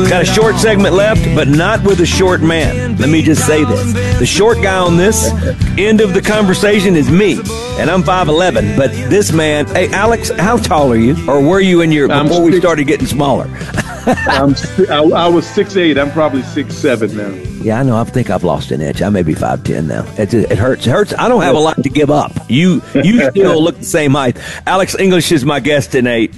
Got a short segment left, but not with a short man. Let me just say this. The short guy on this end of the conversation is me, and I'm 5'11", but this man, hey, Alex, how tall are you? Or were you in your, before we started getting smaller? I was 6'8". I'm probably 6'7" now. Yeah, I know. I think I've lost an inch. I may be 5'10" now. It hurts. It hurts. I don't have a lot to give up. You still look the same height. Alex English is my guest today.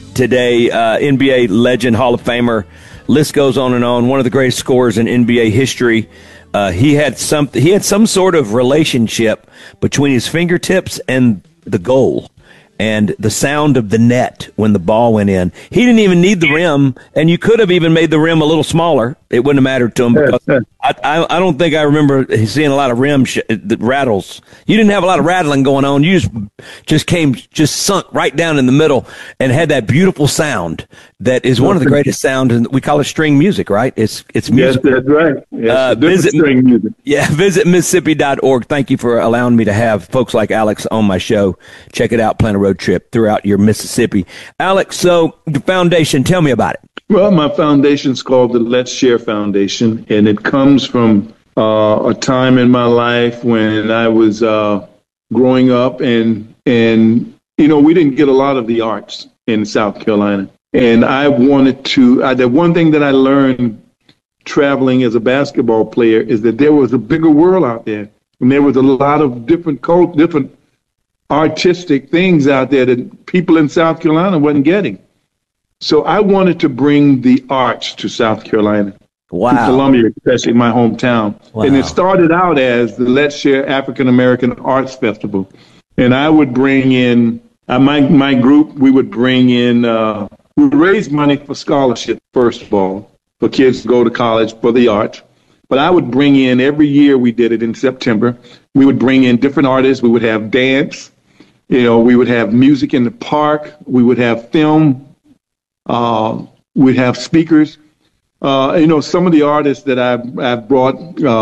NBA legend, Hall of Famer. List goes on and on. One of the greatest scorers in NBA history. He had some sort of relationship between his fingertips and the goal, and the sound of the net when the ball went in. He didn't even need the rim, and you could have even made the rim a little smaller. It wouldn't have mattered to him, because I don't think I remember seeing a lot of rim rattles. You didn't have a lot of rattling going on. You just sunk right down in the middle and had that beautiful sound that is one of the greatest sounds, and we call it string music, right? It's music. Yes, that's right. Yes, visit string music. Yeah, visit Mississippi.org. Thank you for allowing me to have folks like Alex on my show. Check it out, plan a road trip throughout your Mississippi. Alex, so the foundation, tell me about it. Well, my foundation's called the Let's Share Foundation, and it comes from a time in my life when I was growing up, and you know, we didn't get a lot of the arts in South Carolina. And I wanted to, the one thing that I learned traveling as a basketball player is that there was a bigger world out there. And there was a lot of different artistic things out there that people in South Carolina wasn't getting. So I wanted to bring the arts to South Carolina. Wow. To Columbia, especially my hometown. Wow. And it started out as the Let's Share African American Arts Festival. And I would bring in, my group, we would bring in, we would raise money for scholarships, first of all, for kids to go to college for the arts. But I would bring in, every year we did it in September, we would bring in different artists. We would have dance, you know, we would have music in the park, we would have film, we'd have speakers. You know, some of the artists that I've brought,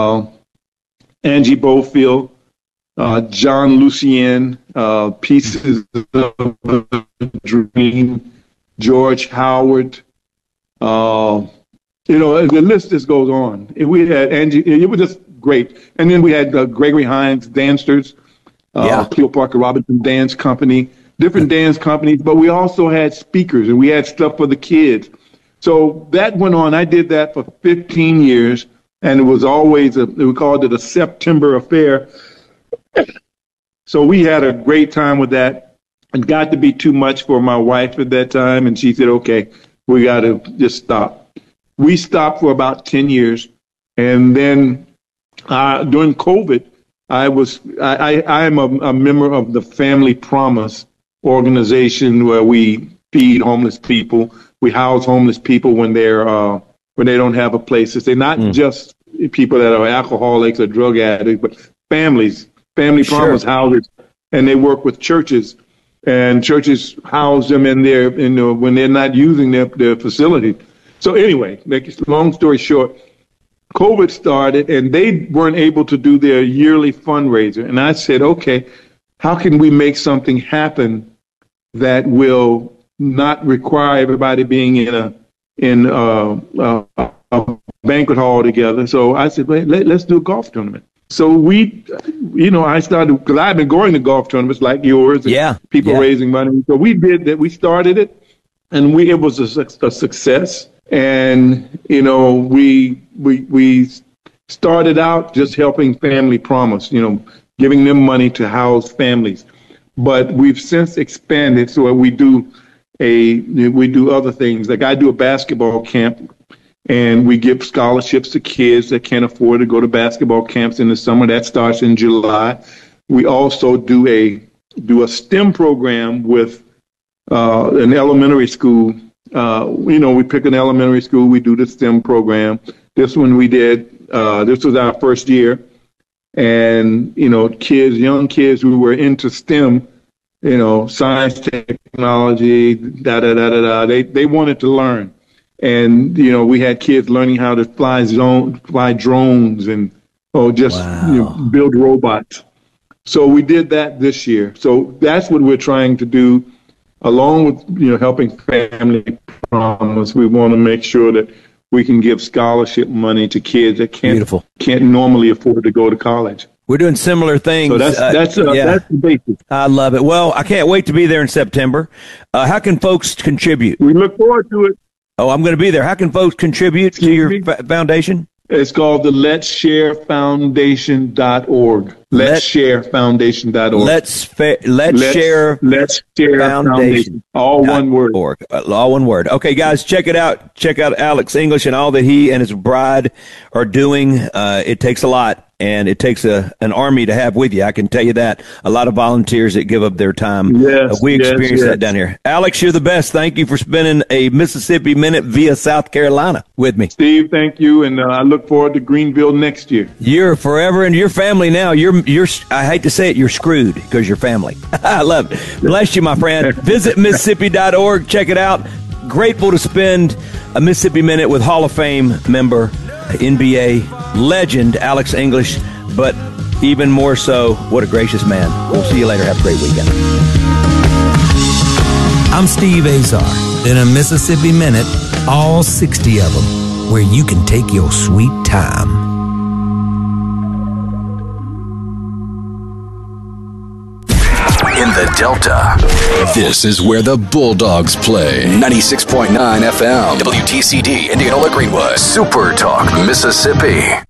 Angie Bofield, John Lucien, Pieces of a Dream, George Howard, you know, the list just goes on. We had Angie, it was just great. And then we had Gregory Hines dancers, Cleo Parker Robinson Dance Company, different dance companies, but we also had speakers and we had stuff for the kids. So that went on. I did that for 15 years, and it was always, we called it a September affair. So we had a great time with that. It got to be too much for my wife at that time, and she said, okay, we got to just stop. We stopped for about 10 years, and then during COVID, I am a member of the Family Promise organization, where we feed homeless people. We house homeless people when they don't have a place to stay. Not just people that are alcoholics or drug addicts, but families. Family Promise houses, and they work with churches, and churches house them in there, when they're not using their facility. So anyway, long story short, COVID started, and they weren't able to do their yearly fundraiser. And I said, okay, how can we make something happen that will not require everybody being in a banquet hall together? So I said, well, let's do a golf tournament. So I started, because I've been going to golf tournaments like yours, and people raising money. So we did that. We started it, and it was a success. And we started out just helping Family Promise, giving them money to house families. But we've since expanded, so we do other things. Like I do a basketball camp, and we give scholarships to kids that can't afford to go to basketball camps in the summer. That starts in July. We also do a STEM program with an elementary school. We pick an elementary school. We do the STEM program. This one we did. This was our first year, and young kids who were into STEM, science, technology, They wanted to learn. And, we had kids learning how to fly drones and build robots. So we did that this year. So that's what we're trying to do, along with, helping Family Promise. We want to make sure that we can give scholarship money to kids that Beautiful. can't normally afford to go to college. We're doing similar things. So that's the basis. I love it. Well, I can't wait to be there in September. How can folks contribute? We look forward to it. Oh, I'm going to be there. How can folks contribute to your foundation? It's called the Let's Share Foundation.org. Let's Share Foundation.org. Let's Share Foundation. All one word. All one word. Okay, guys, check it out. Check out Alex English and all that he and his bride are doing. It takes a lot. And it takes an army to have with you. I can tell you that. A lot of volunteers that give up their time. Yes, we experience that down here. Alex, you're the best. Thank you for spending a Mississippi Minute via South Carolina with me. Steve, thank you. And I look forward to Greenville next year. You're forever, and your family now. You're. I hate to say it, you're screwed because you're family. I love it. Bless you, my friend. Visit Mississippi.org. Check it out. Grateful to spend a Mississippi Minute with Hall of Fame member, NBA legend Alex English, but even more so, what a gracious man. We'll see you later. Have a great weekend. I'm Steve Azar. In a Mississippi Minute, all 60 of them, where you can take your sweet time. In the Delta, this is where the Bulldogs play. 96.9 FM, WTCD, Indianola Greenwood, Super Talk, Mississippi.